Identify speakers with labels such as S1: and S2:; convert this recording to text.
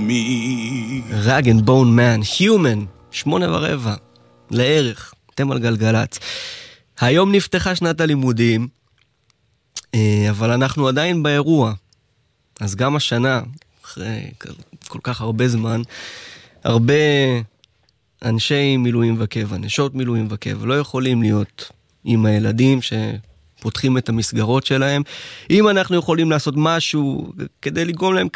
S1: me.
S2: Rag and Bone Man, Human, 8:15, לערך, אתם על גלגלץ. היום נפתחה שנת הלימודים, אבל אנחנו עדיין באירוע. אז גם השנה, אחרי כל כך הרבה זמן, הרבה אנשי מילואים וקבע, נשות מילואים וקבע, לא יכולים להיות עם הילדים שפותחים את המסגרות שלהם. אם אנחנו יכולים לעשות משהו כדי לגרום להם